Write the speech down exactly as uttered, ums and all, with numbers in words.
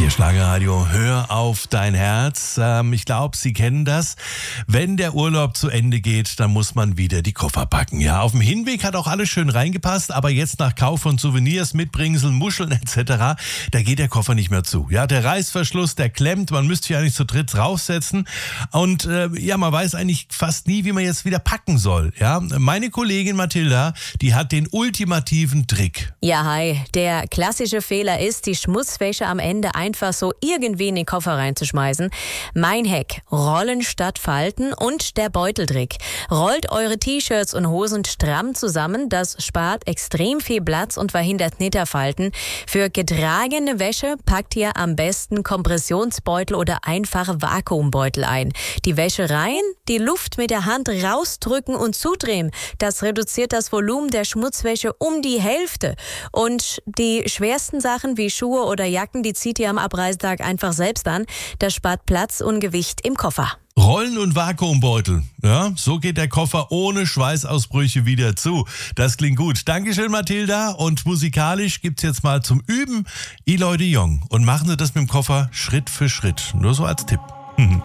Hier Schlagerradio, hör auf dein Herz. Ähm, ich glaube, Sie kennen das. Wenn der Urlaub zu Ende geht, dann muss man wieder die Koffer packen. Ja, auf dem Hinweg hat auch alles schön reingepasst, aber jetzt nach Kauf von Souvenirs, Mitbringseln, Muscheln et cetera, da geht der Koffer nicht mehr zu. Ja, der Reißverschluss, der klemmt, man müsste ja nicht zu dritt draufsetzen und äh, ja, man weiß eigentlich fast nie, wie man jetzt wieder packen soll. Ja, meine Kollegin Mathilda, die hat den ultimativen Trick. Ja, hi. Der klassische Fehler ist, die Schmutzwäsche am Ende einfach so irgendwie in den Koffer reinzuschmeißen. Mein Hack: Rollen statt Falten und der Beuteltrick. Rollt eure T-Shirts und Hosen stramm zusammen, das spart extrem viel Platz und verhindert Knitterfalten. Für getragene Wäsche packt ihr am besten Kompressionsbeutel oder einfache Vakuumbeutel ein. Die Wäsche rein, die Luft mit der Hand rausdrücken und zudrehen. Das reduziert das Volumen der Schmutzwäsche um die Hälfte. Und die schwersten Sachen wie Schuhe oder Jacken, die zieht ihr am Abreisetag einfach selbst an. Das spart Platz und Gewicht im Koffer. Rollen und Vakuumbeutel. Ja, so geht der Koffer ohne Schweißausbrüche wieder zu. Das klingt gut. Dankeschön, Mathilda. Und musikalisch gibt's jetzt mal zum Üben Eloy de Jong. Und machen Sie das mit dem Koffer Schritt für Schritt. Nur so als Tipp.